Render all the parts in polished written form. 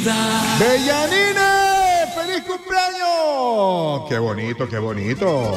Bellanine, feliz cumpleaños. Qué bonito, qué bonito.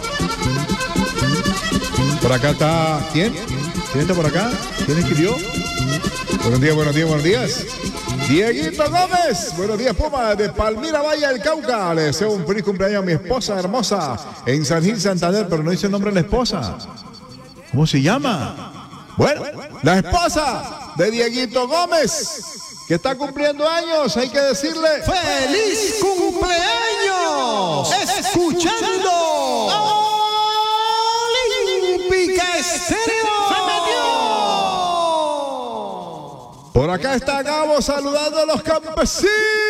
Por acá está, ¿quién? ¿Quién está por acá? ¿Quién escribió? Buenos días, buenos días, buenos días. Dieguito Gómez, buenos días, Puma, de Palmira Valle del Cauca. Le deseo un feliz cumpleaños a mi esposa hermosa en San Gil, Santander, pero no dice el nombre de la esposa. ¿Cómo se llama? Bueno, la esposa de Dieguito Gómez, que está cumpliendo años, hay que decirle ¡feliz cumpleaños! Escuchando Olímpica Estéreo. Por acá está Gabo saludando a los campesinos.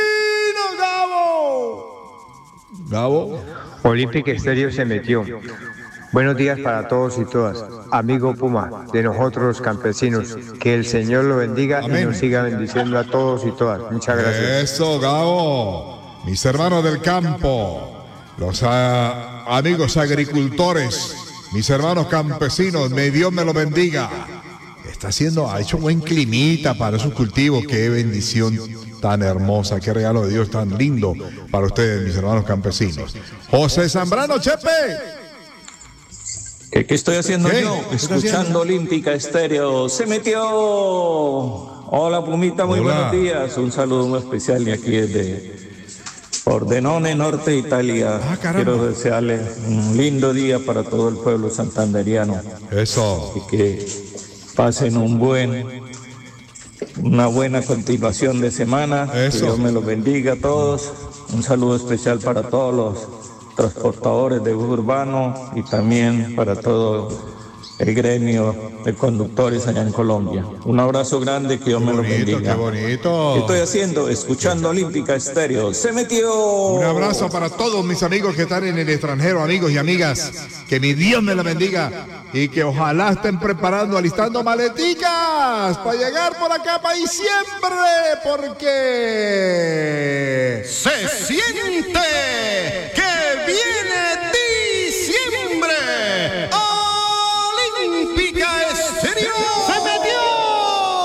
Gabo. Olímpica Estéreo se metió. Buenos días para todos y todas. Amigo Puma, de nosotros los campesinos. Que el Señor lo bendiga. Amén. Y nos siga bendiciendo a todos y todas. Muchas gracias. Eso, Gabo. Mis hermanos del campo, los amigos agricultores, mis hermanos campesinos, Dios me lo bendiga. Ha hecho buen climita para sus cultivos. Qué bendición tan hermosa, qué regalo de Dios tan lindo para ustedes, mis hermanos campesinos. José Zambrano, Chepe. ¿Qué estoy haciendo yo? Escuchando Olímpica Estéreo. Se metió. Hola, Pumita, muy buenos días. Un saludo muy especial de aquí desde Pordenone, Norte de Italia. Quiero desearle un lindo día para todo el pueblo santanderiano. Eso. Y que pasen una buena continuación de semana. Eso. Que Dios me los bendiga a todos. Un saludo especial para todos los transportadores de bus urbano y también para todo el gremio de conductores allá en Colombia. Un abrazo grande, que Dios me los bendiga. Qué bonito. ¿Qué estoy haciendo? Escuchando Olímpica Estéreo. ¡Se metió! Un abrazo para todos mis amigos que están en el extranjero, amigos y amigas. Que mi Dios me la bendiga y que ojalá estén preparando, alistando maleticas para llegar por acá para diciembre, porque se siente que